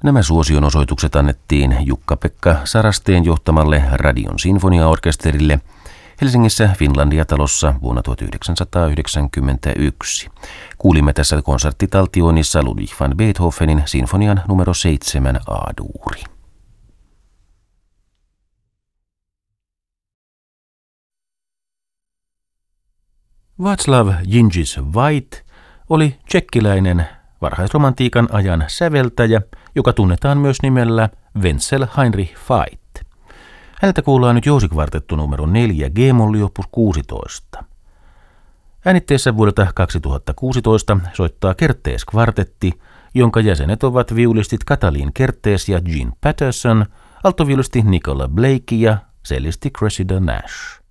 Nämä suosionosoitukset annettiin Jukka-Pekka Sarasteen johtamalle Radion sinfoniaorkesterille Helsingissä Finlandia-talossa vuonna 1991. Kuulimme tässä konserttitaltioinnissa Ludwig van Beethovenin sinfonian numero 7 A-duuri. Václav Jindřich White oli tšekkiläinen varhaisromantiikan ajan säveltäjä, joka tunnetaan myös nimellä Wenzel Heinrich Veit. Häneltä kuullaan nyt jousikvartettu numero 4 G-molli opus 16. Äänitteessä vuodelta 2016 soittaa Kertész-kvartetti, jonka jäsenet ovat viulistit Katalin Kertész ja Gene Patterson, altoviulisti Nicola Blakey ja cellisti Cressida Nash.